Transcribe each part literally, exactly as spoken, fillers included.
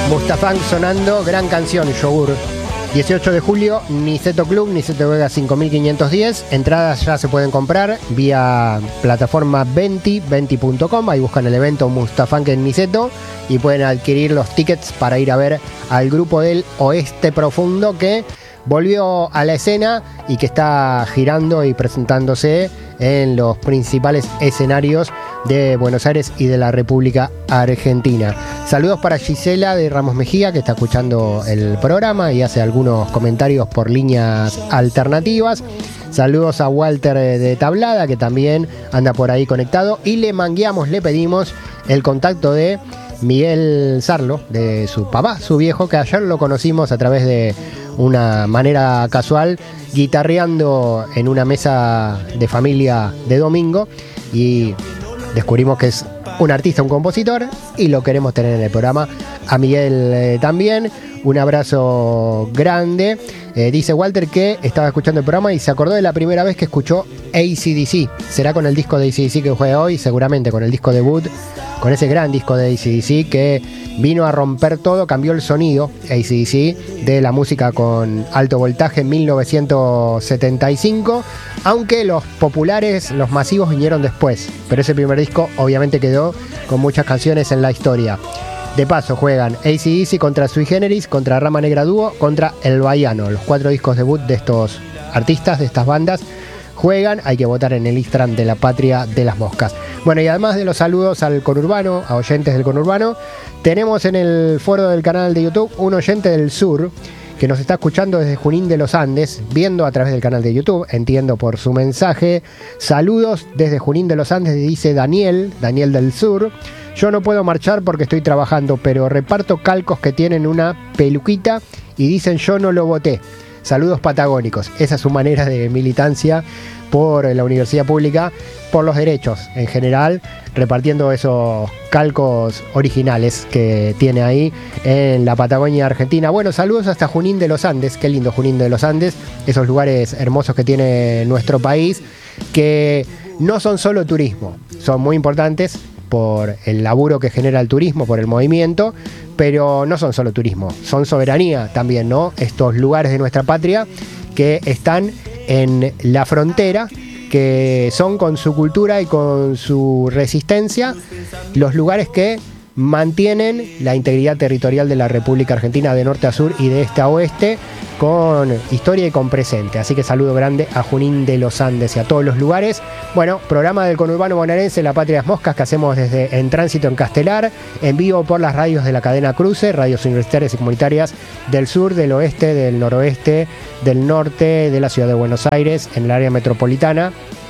Mustafán sonando, gran canción, Yogur. dieciocho de julio, Niceto Club, Niceto Vega cinco mil quinientos diez. Entradas ya se pueden comprar vía plataforma venti, venti punto com. Ahí buscan el evento Mustafán que en Niceto y pueden adquirir los tickets para ir a ver al grupo del Oeste Profundo que volvió a la escena y que está girando y presentándose en los principales escenarios de Buenos Aires y de la República Argentina. Saludos para Gisela de Ramos Mejía, que está escuchando el programa y hace algunos comentarios por líneas alternativas. Saludos a Walter de Tablada, que también anda por ahí conectado. Y le mangueamos, le pedimos el contacto de Miguel Sarlo, de su papá, su viejo, que ayer lo conocimos a través de una manera casual, guitarreando en una mesa de familia de domingo, y descubrimos que es un artista, un compositor, y lo queremos tener en el programa. A Miguel eh, también, un abrazo grande. Eh, dice Walter que estaba escuchando el programa y se acordó de la primera vez que escuchó A C D C. Será con el disco de A C D C que juega hoy, seguramente con el disco debut, con ese gran disco de A C D C que vino a romper todo, cambió el sonido A C D C de la música con alto voltaje en mil novecientos setenta y cinco, aunque los populares, los masivos vinieron después, pero ese primer disco obviamente quedó con muchas canciones en la historia. De paso juegan A C D C contra Sui Generis, contra Rama Negra Dúo, contra El Baiano. Los cuatro discos debut de estos artistas, de estas bandas, juegan. Hay que votar en el Instagram de la Patria de las Moscas. Bueno, y además de los saludos al conurbano, a oyentes del conurbano, tenemos en el foro del canal de YouTube un oyente del sur que nos está escuchando desde Junín de los Andes, viendo a través del canal de YouTube, entiendo por su mensaje. Saludos desde Junín de los Andes, dice Daniel, Daniel del Sur. Yo no puedo marchar porque estoy trabajando, pero reparto calcos que tienen una peluquita y dicen yo no lo voté. Saludos patagónicos. Esa es su manera de militancia por la universidad pública, por los derechos en general, repartiendo esos calcos originales que tiene ahí en la Patagonia Argentina. Bueno, saludos hasta Junín de los Andes. Qué lindo Junín de los Andes, esos lugares hermosos que tiene nuestro país, que no son solo turismo, son muy importantes por el laburo que genera el turismo, por el movimiento, pero no son solo turismo, son soberanía también, ¿no? Estos lugares de nuestra patria que están en la frontera, que son con su cultura y con su resistencia los lugares que mantienen la integridad territorial de la República Argentina de norte a sur y de este a oeste, con historia y con presente. Así que saludo grande a Junín de los Andes y a todos los lugares. Bueno, programa del conurbano bonaerense La Patria de las Moscas que hacemos desde En Tránsito en Castelar, en vivo por las radios de la cadena Cruce, radios universitarias y comunitarias del sur, del oeste, del noroeste, del norte, de la ciudad de Buenos Aires, en el área metropolitana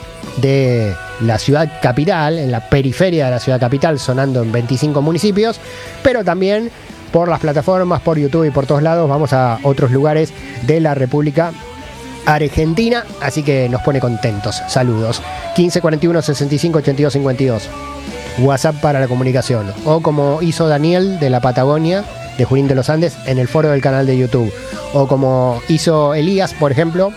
de la ciudad capital, en la periferia de la ciudad capital, sonando en veinticinco municipios, pero también por las plataformas, por YouTube y por todos lados. Vamos a otros lugares de la República Argentina, así que nos pone contentos. Saludos. quince cuarenta y uno sesenta y cinco ochenta y dos cincuenta y dos. WhatsApp para la comunicación. O como hizo Daniel de la Patagonia, de Junín de los Andes, en el foro del canal de YouTube. O como hizo Elías, por ejemplo,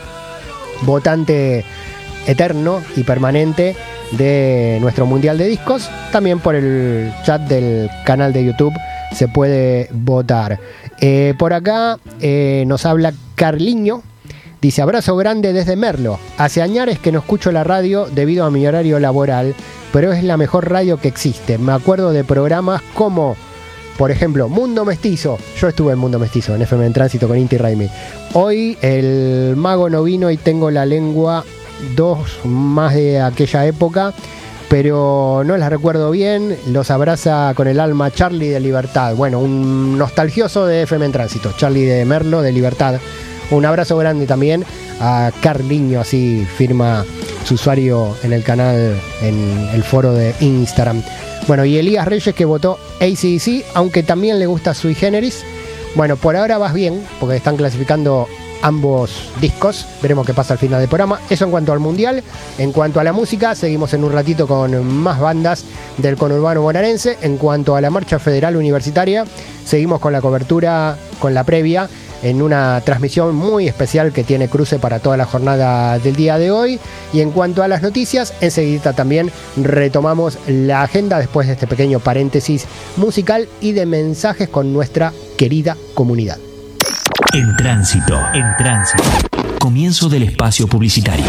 votante eterno y permanente de nuestro Mundial de Discos, también por el chat del canal de YouTube se puede votar. Eh, por acá eh, nos habla Carliño, dice abrazo grande desde Merlo. Hace años que no escucho la radio debido a mi horario laboral, pero es la mejor radio que existe. Me acuerdo de programas como, por ejemplo, Mundo Mestizo. Yo estuve en Mundo Mestizo, en F M en Tránsito con Inti Raimi. Hoy el mago no vino y tengo la lengua, dos más de aquella época, pero no las recuerdo bien. Los abraza con el alma Charlie de Libertad. Bueno, un nostalgioso de F M en Tránsito, Charlie de Merlo de Libertad. Un abrazo grande también a Carliño, así firma su usuario en el canal, en el foro de Instagram. Bueno, y Elías Reyes, que votó A C D C, aunque también le gusta Sui Generis. Bueno, por ahora vas bien, porque están clasificando ambos discos. Veremos qué pasa al final del programa. Eso en cuanto al mundial. En cuanto a la música, seguimos en un ratito con más bandas del conurbano bonaerense. En cuanto a la marcha federal universitaria, seguimos con la cobertura, con la previa en una transmisión muy especial que tiene Cruce para toda la jornada del día de hoy. Y en cuanto a las noticias, enseguida también retomamos la agenda después de este pequeño paréntesis musical y de mensajes con nuestra querida comunidad. En tránsito, en tránsito. Comienzo del espacio publicitario.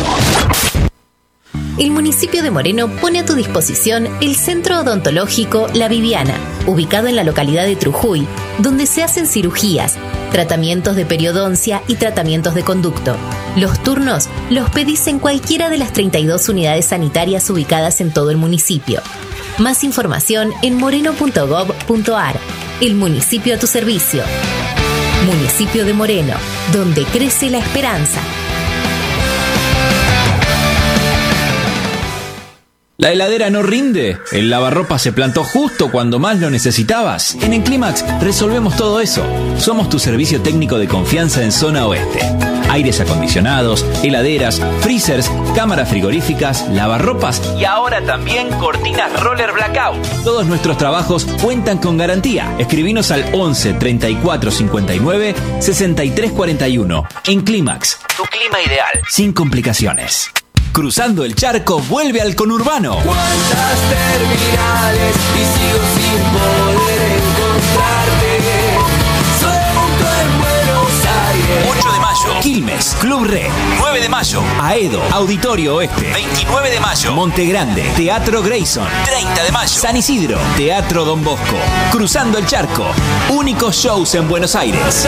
El municipio de Moreno pone a tu disposición el Centro Odontológico La Viviana, ubicado en la localidad de Trujuy, donde se hacen cirugías, tratamientos de periodoncia y tratamientos de conducto. Los turnos los pedís en cualquiera de las treinta y dos unidades sanitarias ubicadas en todo el municipio. Más información en moreno punto gob punto ar. El municipio a tu servicio. Municipio de Moreno, donde crece la esperanza. ¿La heladera no rinde? ¿El lavarropas se plantó justo cuando más lo necesitabas? En Enclimax resolvemos todo eso. Somos tu servicio técnico de confianza en zona oeste. Aires acondicionados, heladeras, freezers, cámaras frigoríficas, lavarropas y ahora también cortinas roller blackout. Todos nuestros trabajos cuentan con garantía. Escribinos al once treinta y cuatro cincuenta y nueve sesenta y tres cuarenta y uno. Enclimax, tu clima ideal, sin complicaciones. Cruzando el charco vuelve al conurbano. ¿Cuántas terminales y sigo sin poder encontrarte? Suelto en Buenos Aires. ocho de mayo, Quilmes, Club Red. nueve de mayo, Aedo, Auditorio Oeste. veintinueve de mayo, Monte Grande, Teatro Grayson. treinta de mayo, San Isidro, Teatro Don Bosco. Cruzando el charco, únicos shows en Buenos Aires.